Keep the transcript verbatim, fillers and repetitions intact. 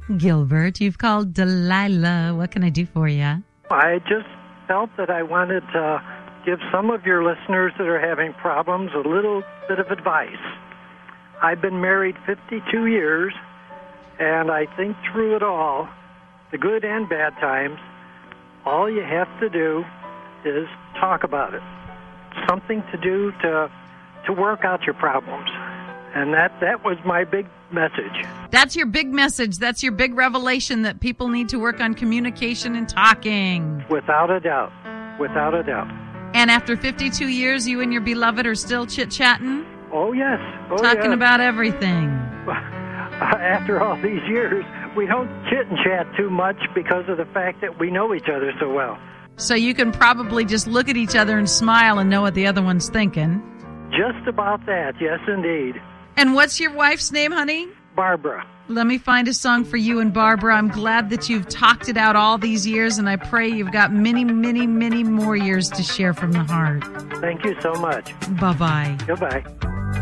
Gilbert, you've called Delilah. What can I do for you? I just felt that I wanted to give some of your listeners that are having problems a little bit of advice. I've been married fifty-two years, and I think through it all, the good and bad times, all you have to do is talk about it. Something to do to to work out your problems. And that, that was my big message. That's your big message. That's your big revelation that people need to work on communication and talking. Without a doubt. Without a doubt. And after fifty-two years, you and your beloved are still chit-chatting? Oh, yes. Oh, Talking yes. about everything. After all these years, we don't chit and chat too much because of the fact that we know each other so well. So you can probably just look at each other and smile and know what the other one's thinking. Just about that, yes, indeed. And what's your wife's name, honey? Barbara. Let me find a song for you and Barbara. I'm glad that you've talked it out all these years, and I pray you've got many, many, many more years to share from the heart. Thank you so much. Bye-bye. Goodbye.